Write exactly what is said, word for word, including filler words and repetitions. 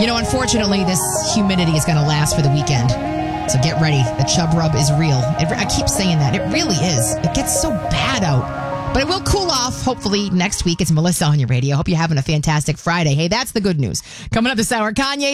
You know, unfortunately, this humidity is going to last for the weekend. So get ready. The chub rub is real. It, I keep saying that. It really is. It gets so bad out. But it will cool off, hopefully, next week. It's Melissa on your radio. Hope you're having a fantastic Friday. Hey, that's the good news. Coming up this hour, Kanye.